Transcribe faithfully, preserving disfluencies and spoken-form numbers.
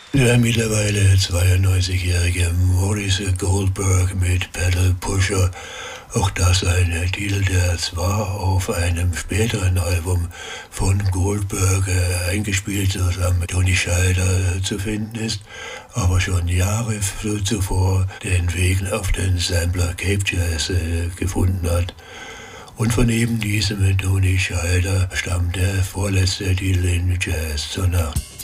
Der mittlerweile zweiundneunzigjährige Maurice Goldberg mit Pedal Pusher, auch das ein Titel, der zwar auf einem späteren Album von Goldberg äh, eingespielt zusammen mit Tony Scheider zu finden ist, aber schon Jahre zuvor den Weg auf den Sampler Cape Jazz äh, gefunden hat. Und von eben diesem Tony Scheider stammt der vorletzte Titel in Jazz zur Nacht.